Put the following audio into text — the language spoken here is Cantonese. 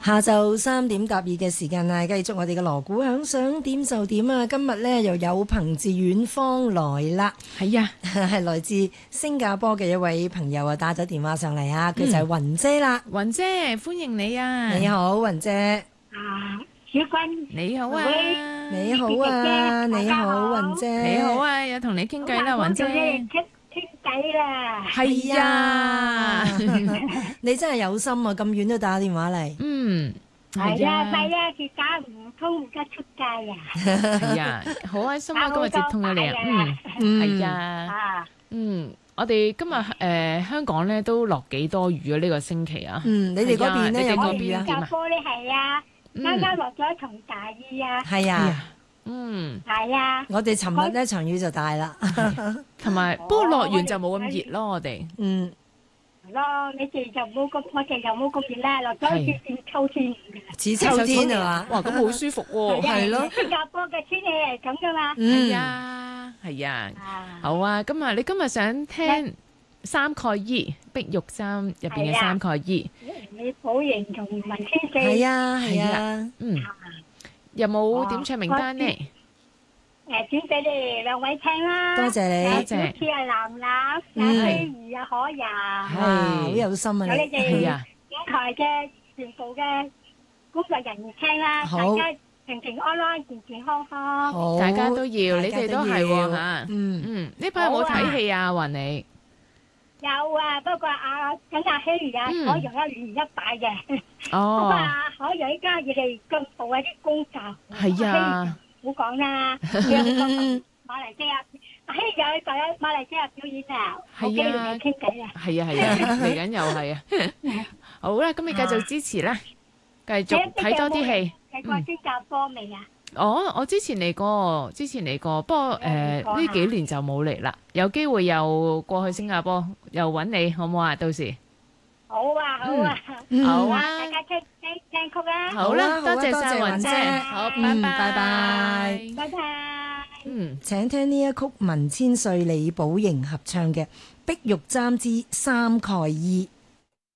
下晝3點夾2嘅時間啊，繼續我哋嘅鑼鼓響，想點就點啊！今日呢又有朋自遠方來啦， 係啊， 係來自新加坡嘅一位朋友啊，打咗電話上嚟啊，佢就係雲姐啦。 雲姐歡迎你啊！ 你好，雲姐。 小君你好啊！ 你好啊！你好，雲姐。 你好啊！有同你傾偈啦，雲姐。 傾偈啦。 係啊！ 你真係有心啊！咁遠都打電話嚟。 係啊，係啊，結果唔通而家出街啊！ 係啊，好開心啊！今日接通咗你啊！係啊。我哋今日香港咧都落幾多雨啊？呢個星期啊。 你哋嗰邊咧有冇雨啊？ 新加坡咧係啊，啱啱落咗一場大雨啊。 係啊。 係啊。 我哋尋日呢場雨就大啦， 同埋不過落完就冇咁熱咯，我哋。 咯，你哋就冇咁，我哋又冇咁熱啦，落咗一似秋天。 似秋天係嘛？ 哇，咁好舒服喎。 係咯。 新加坡嘅天氣係咁噶嘛？ 係啊，係啊。好啊，你今日想聽三蓋伊碧玉簪入邊嘅三蓋伊。 你好形容文千四。 係啊，係啊。 有冇點唱名單呢？ 轉俾你哋兩位聽啦。 多謝你。 多謝。 好似係藍藍、阿飛兒啊、可人。 係，好有心啊你。 有你哋港台嘅全部嘅工作人員聽啦，大家平平安安、健健康康。 好， 大家都要，你哋都係喎嚇。呢排有冇睇戲啊？雲你？ 有啊，不過跟阿希兒啊，可人一年一拜嘅。 哦。 不過可人依家要嚟進步啊啲功教。 係啊。 唔好講啦，馬來西亞，阿希兒又喺馬來西亞表演啊，我機會嚟傾偈啊。 係啊，嚟緊又係啊。好啦，咁你繼續支持啦，繼續睇多啲戲。 睇過新加坡未啊？ 我之前嚟過，不過呢幾年就冇嚟啦。有機會又過去新加坡，又揾你，好唔好啊？到時好啊，好啊， 好啊， 大家聽曲啦。 好啦，多謝晒雲姐，好，拜拜， 拜拜。 請聽呢一曲文千歲李寶瑩合唱嘅《碧玉簪之三蓋伊》。